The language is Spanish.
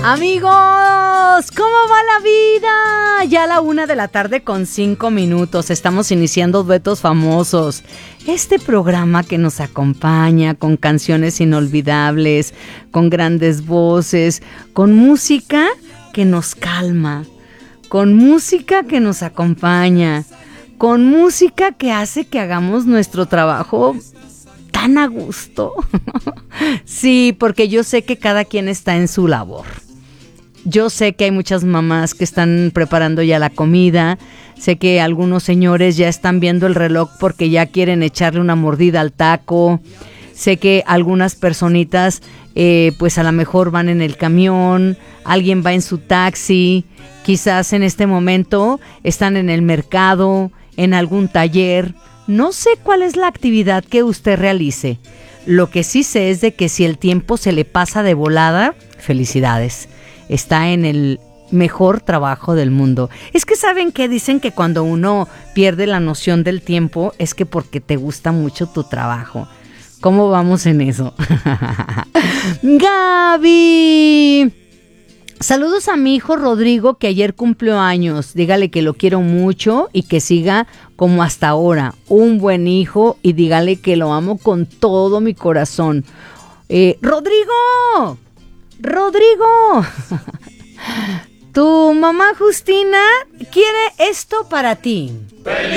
Amigos, ¿cómo va la vida? Ya a la 1:05 p.m. Estamos iniciando Duetos Famosos. Este programa que nos acompaña con canciones inolvidables, con grandes voces, con música que nos calma, con música que nos acompaña, con música que hace que hagamos nuestro trabajo tan a gusto. Sí, porque yo sé que cada quien está en su labor. Yo sé que hay muchas mamás que están preparando ya la comida, sé que algunos señores ya están viendo el reloj porque ya quieren echarle una mordida al taco, sé que algunas personitas pues a lo mejor van en el camión, alguien va en su taxi, quizás en este momento están en el mercado, en algún taller, no sé cuál es la actividad que usted realice. Lo que sí sé es de que si el tiempo se le pasa de volada, felicidades. Está en el mejor trabajo del mundo. Es que ¿saben qué? Dicen que cuando uno pierde la noción del tiempo es que porque te gusta mucho tu trabajo. ¿Cómo vamos en eso? Gaby, saludos a mi hijo Rodrigo que ayer cumplió años. Dígale que lo quiero mucho y que siga como hasta ahora. Un buen hijo y dígale que lo amo con todo mi corazón. ¡Rodrigo! Tu mamá Justina quiere esto para ti.